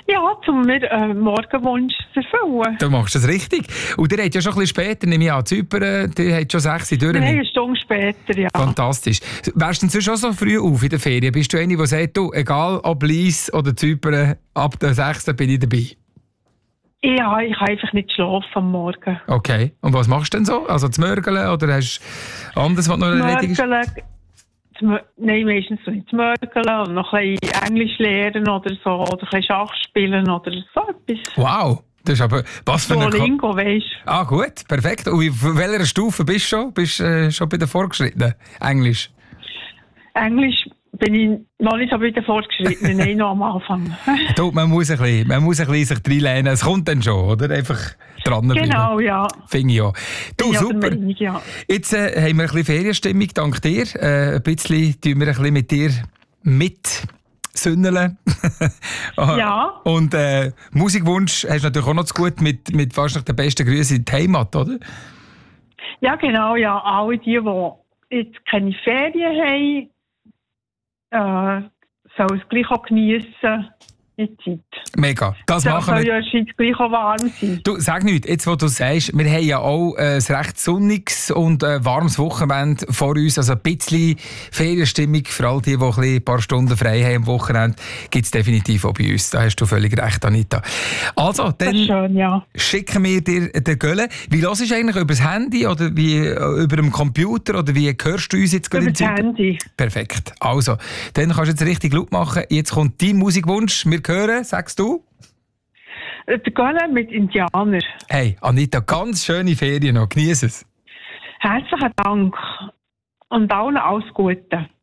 Ja, um mir Morgenwunsch zu erfüllen. Du machst es richtig. Und ihr habt ja schon ein bisschen später, nehme ich an, Zypern, die hat schon 6 durch. Nein, eine Stunde später, ja. Fantastisch. Wärst du denn schon so früh auf in der Ferien? Bist du eine, die sagt, du, egal ob Lies oder Zypern, ab der 6. bin ich dabei? Ja, ich kann einfach nicht schlafen am Morgen. Okay. Und was machst du denn so? Also zu mörgeln oder hast du anderes, was noch erledigt ist? Nein, meistens so nicht zu mörgeln und noch ein bisschen Englisch lernen oder so, oder ein bisschen Schach spielen oder so etwas. Wow, das ist aber... Was für eine Lingo, weisst du. Ah, gut, perfekt. Und auf welcher Stufe bist du schon? Bist du schon bei den Fortgeschrittenen? Englisch? Englisch bin ich noch nicht so bei den Fortgeschrittenen, nein, noch am Anfang. Du, man muss ein bisschen sich reinlehnen. Es kommt dann schon, oder? Einfach dranbleiben. Genau, ja. Finde ich auch. Du, ja, super. Meinung, ja. Jetzt haben wir ein bisschen Ferienstimmung, dank dir. Ein bisschen tun wir ein bisschen mit dir mitsünneln. Ja. Und Musikwunsch hast du natürlich auch noch zu gut mit wahrscheinlich den besten Grüßen in die Heimat, oder? Ja, genau, ja. Alle die jetzt keine Ferien haben, sollen es gleich auch geniessen in der Zeit. Mega, das machen wir. Soll ja in der Schweiz gleich auch warm sein. Du, sag nichts, jetzt wo du sagst, wir haben ja auch ein recht sonniges und warmes Wochenende vor uns, also ein bisschen Ferienstimmung, für all die ein paar Stunden frei haben am Wochenende, gibt es definitiv auch bei uns. Da hast du völlig recht, Anita. Also, dann schön, ja. Schicken wir dir den Gölle. Wie hörst du eigentlich, über das Handy oder wie über den Computer oder wie hörst du uns jetzt gerade? Über das Handy. Perfekt. Also, dann kannst du jetzt richtig laut machen. Jetzt kommt dein Musikwunsch. Wir hören, sagst du? Der Gölle mit Indianer. Hey, Anita, ganz schöne Ferien noch. Genieß es. Herzlichen Dank und allen alles Gute.